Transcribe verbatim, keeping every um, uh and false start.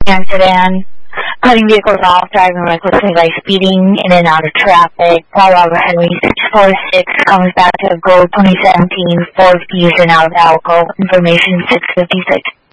sedan, cutting vehicles off, driving recklessly by speeding in and out of traffic. Paul Robert Henry six four six comes back to Gold twenty seventeen, Ford Fusion out of Alco, information six fifty-six.